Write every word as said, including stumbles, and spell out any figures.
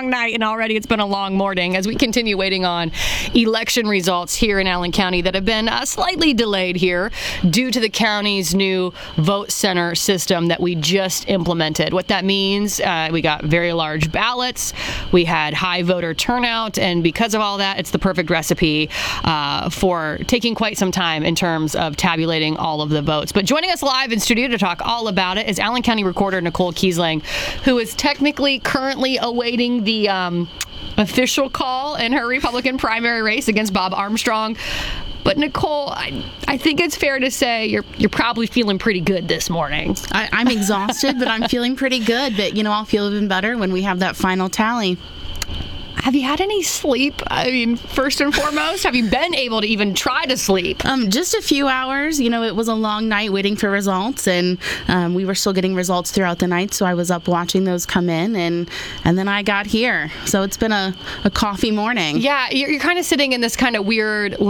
long night, and already it's been a long morning as we continue waiting on election results here in Allen County that have been uh, slightly delayed here due to the county's new vote center system that we just implemented. What that means, uh, we got very large ballots, we had high voter turnout, and because of all that, it's the perfect recipe uh, for taking quite some time in terms of tabulating all of the votes. But joining us live in studio to talk all about it is Allen County Recorder Nicole Kiesling, who is technically currently awaiting the um, official call in her Republican primary race against Bob Armstrong. But Nicole, I, I think it's fair to say you're you're probably feeling pretty good this morning. I, I'm exhausted, but I'm feeling pretty good. But, you know, I'll feel even better when we have that final tally. Have you had any sleep? I mean, first and foremost, have you been able to even try to sleep? Um, just a few hours. You know, it was a long night waiting for results, and um, we were still getting results throughout the night, so I was up watching those come in, and and then I got here. So it's been a, a coffee morning. Yeah, you're, you're kind of sitting in this kind of weird